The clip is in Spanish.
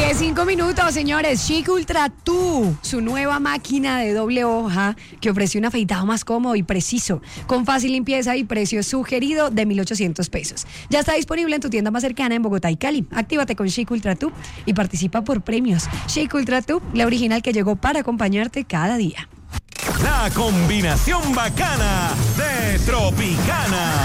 10:05, señores. Chic Ultra 2, su nueva máquina de doble hoja que ofrece un afeitado más cómodo y preciso, con fácil limpieza y precio sugerido de 1,800 pesos. Ya está disponible en tu tienda más cercana en Bogotá y Cali. Actívate con Chic Ultra 2 y participa por premios. Chic Ultra 2, la original que llegó para acompañarte cada día. La combinación bacana de Tropicana.